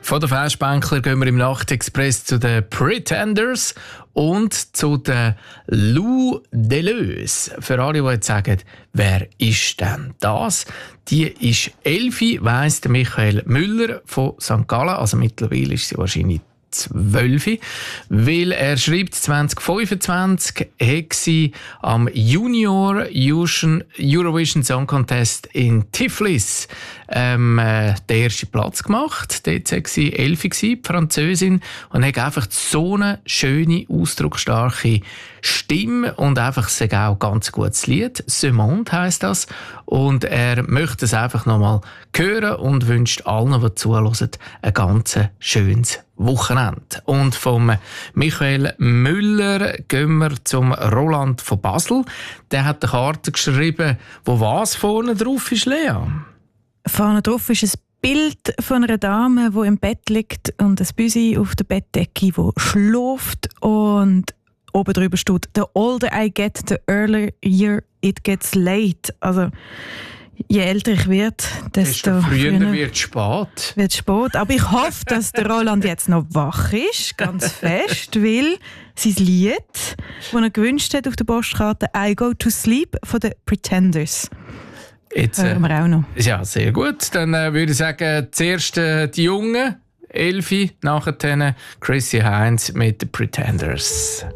Von den Festbänkler gehen wir im Nachtexpress zu den Pretenders und zu den Lou Deleuze. Für alle, die jetzt sagen, wer ist denn das? Die ist 11, weiss der Michael Müller von St. Gallen. Also mittlerweile ist sie wahrscheinlich 12, weil er schreibt, 2025 hat sie am Junior Eurovision Song Contest in Tiflis den ersten Platz gemacht. Dort war sie 11, die Französin, und hat einfach so eine schöne, ausdrucksstarke Stimme und einfach auch ganz gutes Lied. «Ce Monde» heisst das. Und er möchte es einfach nochmal hören und wünscht allen, die zuhören, ein ganz schönes Wochenende. Und vom Michael Müller gehen wir zum Roland von Basel. Der hat eine Karte geschrieben, wo was vorne drauf ist, Lea? Vorne drauf ist ein Bild von einer Dame, die im Bett liegt, und ein Büsi auf der Bettdecke, die schläft, und oben drüber steht: «The older I get, the earlier it gets late.» Also je älter ich werde, desto früher wird es spät. Wird spät. Aber ich hoffe, dass der Roland jetzt noch wach ist, ganz fest, weil sein Lied, das er gewünscht hat auf der Postkarte, «I Go to Sleep» von den Pretenders. Jetzt, hören wir auch noch. Ja, sehr gut. Dann würde ich sagen, zuerst die Jungen, 11, nachher Chrissy Hines mit den Pretenders.